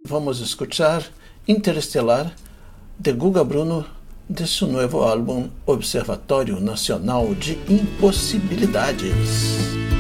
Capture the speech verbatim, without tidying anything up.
Vamos escuchar Interestelar de Guga Bruno de su nuevo álbum Observatório Nacional de Impossibilidades.